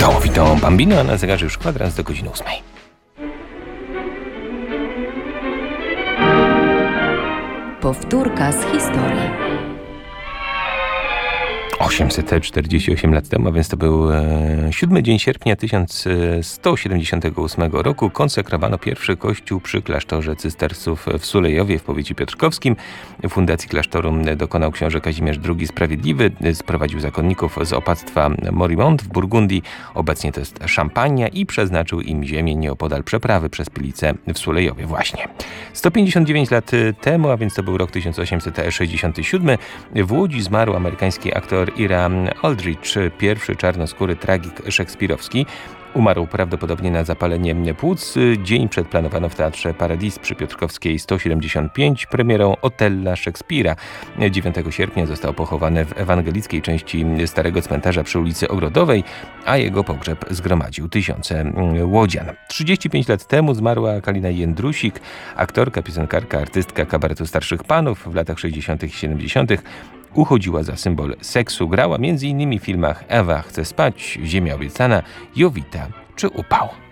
Ciao, witam Bambino, a na zegarze już kwadrans do godziny 8. 'Powtórka z historii'. 848 lat temu, a więc to był 7 dzień sierpnia 1178 roku, konsekrowano pierwszy kościół przy klasztorze cystersów w Sulejowie w powiecie piotrkowskim. Fundacji klasztoru dokonał książę Kazimierz II Sprawiedliwy, sprowadził zakonników z opactwa Morimont w Burgundii, obecnie to jest Szampania, i przeznaczył im ziemię nieopodal przeprawy przez Pilicę w Sulejowie właśnie. 159 lat temu, a więc to był rok 1867, w Łodzi zmarł amerykański aktor Ira Aldridge, pierwszy czarnoskóry tragik szekspirowski. Umarł prawdopodobnie na zapalenie płuc. Dzień przed planowano w Teatrze Paradis przy Piotrkowskiej 175 premierą Otella Szekspira. 9 sierpnia został pochowany w ewangelickiej części Starego Cmentarza przy ulicy Ogrodowej, a jego pogrzeb zgromadził tysiące łodzian. 35 lat temu zmarła Kalina Jędrusik, aktorka, piosenkarka, artystka kabaretu Starszych Panów. W latach 60. i 70. uchodziła za symbol seksu. Grała m.in. w filmach Ewa chce spać, Ziemia obiecana, Jowita czy Upał.